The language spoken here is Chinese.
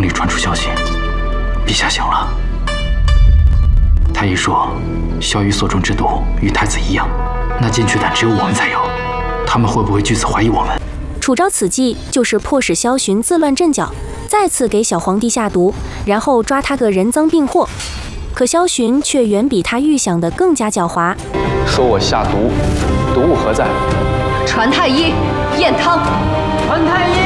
里传出消息，陛下醒了。太医说，萧瑜所中之毒与太子一样，那金雀胆只有我们才有，他们会不会据此怀疑我们？ 楚昭此计就是迫使萧寻自乱阵脚，再次给小皇帝下毒，然后抓他个人赃并获。可萧寻却远比他预想的更加狡猾， 说我下毒，毒物何在？ 传太医验汤。 传太医。